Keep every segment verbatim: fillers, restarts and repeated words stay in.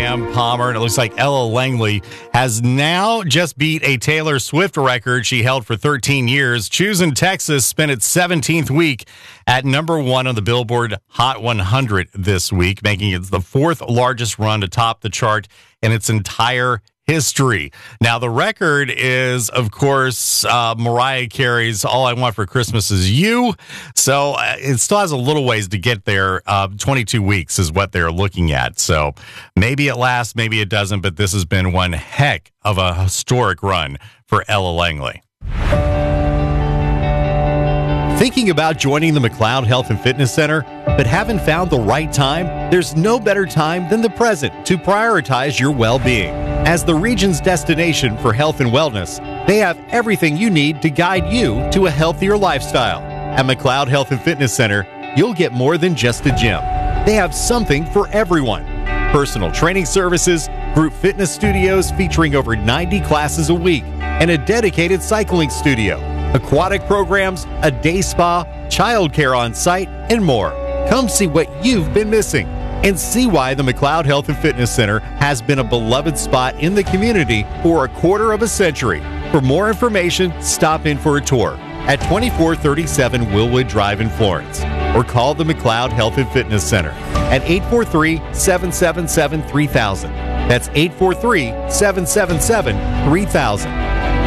Graham Palmer, and it looks like Ella Langley has now just beat a Taylor Swift record she held for thirteen years. Choosing Texas spent its seventeenth week at number one on the Billboard Hot one hundred this week, making it the fourth largest run to top the chart in its entire history. Now, the record is, of course, uh, Mariah Carey's All I Want for Christmas Is You. So uh, it still has a little ways to get there. Uh, twenty-two weeks is what they're looking at. So maybe it lasts, maybe it doesn't, but this has been one heck of a historic run for Ella Langley. Thinking about joining the McLeod Health and Fitness Center, but haven't found the right time? There's no better time than the present to prioritize your well-being. As the region's destination for health and wellness, they have everything you need to guide you to a healthier lifestyle. At McLeod Health and Fitness Center, you'll get more than just a gym. They have something for everyone. Personal training services, group fitness studios featuring over ninety classes a week, and a dedicated cycling studio. Aquatic programs, a day spa, childcare on site, and more. Come see what you've been missing and see why the McLeod Health and Fitness Center has been a beloved spot in the community for a quarter of a century. For more information, stop in for a tour at twenty-four thirty-seven Willwood Drive in Florence or call the McLeod Health and Fitness Center at eight four three, seven seven seven, three thousand. That's eight four three, seven seven seven, three thousand.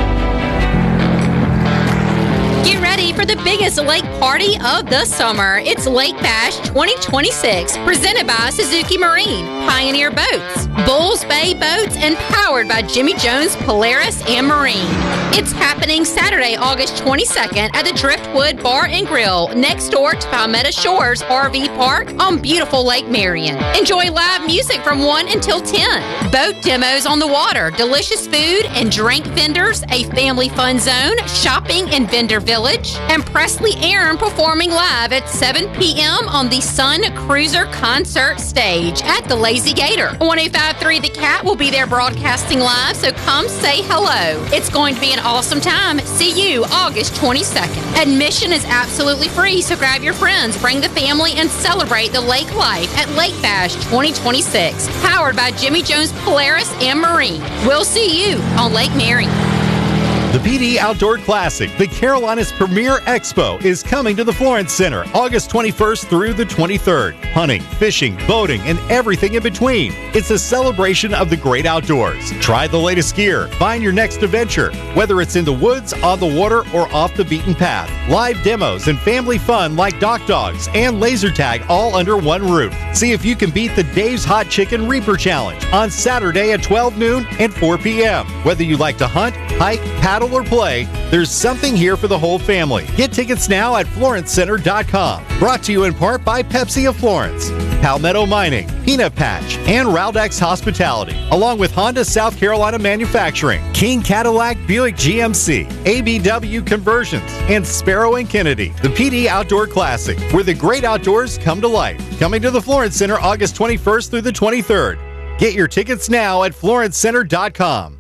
Get ready for the biggest lake party of the summer. It's Lake Bash twenty twenty-six, presented by Suzuki Marine, Pioneer Boats, Bulls Bay Boats, and powered by Jimmy Jones Polaris and Marine. It's happening Saturday, August twenty-second at the Driftwood Bar and Grill next door to Palmetto Shores R V Park on beautiful Lake Marion. Enjoy live music from one until ten, boat demos on the water, delicious food and drink vendors, a family fun zone, shopping and vendor Village, and Presley Aaron performing live at seven p.m. on the Sun Cruiser concert stage at the Lazy Gator. one oh five point three The Cat will be there broadcasting live, so come say hello. It's going to be an awesome time. See you August twenty-second. Admission is absolutely free, so grab your friends, bring the family, and celebrate the lake life at Lake Bash twenty twenty-six, powered by Jimmy Jones Polaris and Marine. We'll see you on Lake Marion. The P D Outdoor Classic, the Carolinas' premier expo, is coming to the Florence Center August twenty-first through the twenty-third. Hunting, fishing, boating, and everything in between. It's a celebration of the great outdoors. Try the latest gear. Find your next adventure, whether it's in the woods, on the water, or off the beaten path. Live demos and family fun like Dock Dogs and Laser Tag all under one roof. See if you can beat the Dave's Hot Chicken Reaper Challenge on Saturday at twelve noon and four p.m. Whether you like to hunt, hike, paddle, or play, there's something here for the whole family. Get tickets now at florence center dot com. Brought to you in part by Pepsi of Florence, Palmetto Mining, Peanut Patch, and Raldex Hospitality, along with Honda South Carolina Manufacturing, King Cadillac Buick G M C, A B W Conversions, and Sparrow and Kennedy. The P D Outdoor Classic, where the great outdoors come to life. Coming to the Florence Center August twenty-first through the twenty-third. Get your tickets now at florence center dot com.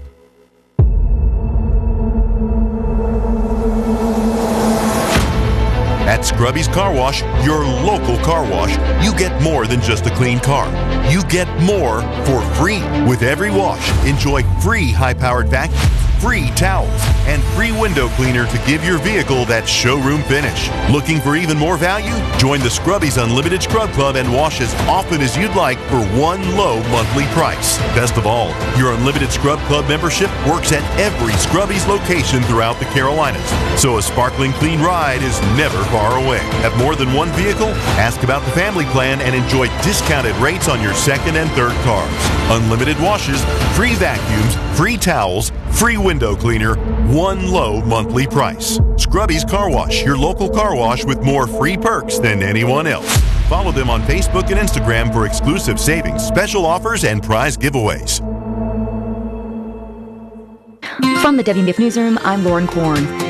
At Scrubby's Car Wash, your local car wash, you get more than just a clean car. You get more for free. With every wash, enjoy free high-powered vacuum, free towels, and free window cleaner to give your vehicle that showroom finish. Looking for even more value? Join the Scrubby's Unlimited Scrub Club and wash as often as you'd like for one low monthly price. Best of all, your Unlimited Scrub Club membership works at every Scrubby's location throughout the Carolinas, so a sparkling clean ride is never far away. Have more than one vehicle? Ask about the family plan and enjoy discounted rates on your second and third cars. Unlimited washes, free vacuums, free towels, free window cleaner, one low monthly price. Scrubby's Car Wash, your local car wash with more free perks than anyone else. Follow them on Facebook and Instagram for exclusive savings, special offers, and prize giveaways. From the W M B F Newsroom, I'm Lauren Korn.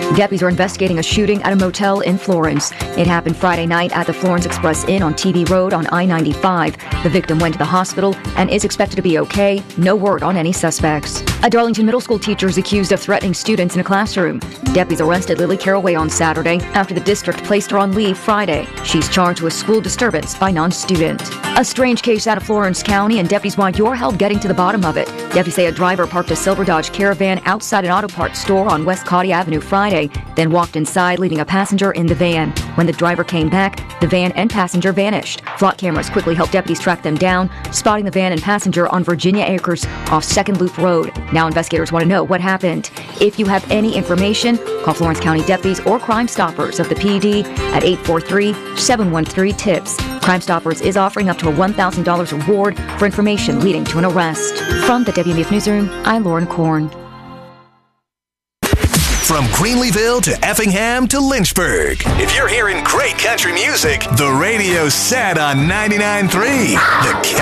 Deputies are investigating a shooting at a motel in Florence. It happened Friday night at the Florence Express Inn on T V Road on I ninety-five. The victim went to the hospital and is expected to be okay. No word on any suspects. A Darlington middle school teacher is accused of threatening students in a classroom. Deputies arrested Lily Caraway on Saturday after the district placed her on leave Friday. She's charged with school disturbance by non-student. A strange case out of Florence County, and deputies want your help getting to the bottom of it. Deputies say a driver parked a silver Dodge Caravan outside an auto parts store on West Cotty Avenue Friday, then walked inside, leaving a passenger in the van. When the driver came back, the van and passenger vanished. Flock cameras quickly helped deputies track them down, spotting the van and passenger on Virginia Acres off Second Loop Road. Now investigators want to know what happened. If you have any information, call Florence County deputies or Crime Stoppers of the P D at eight four three, seven one three, TIPS. Crime Stoppers is offering up to a one thousand dollars reward for information leading to an arrest. From the W M F Newsroom, I'm Lauren Korn. From Greenleeville to Effingham to Lynchburg. If you're hearing great country music, the radio's set on ninety-nine point three. The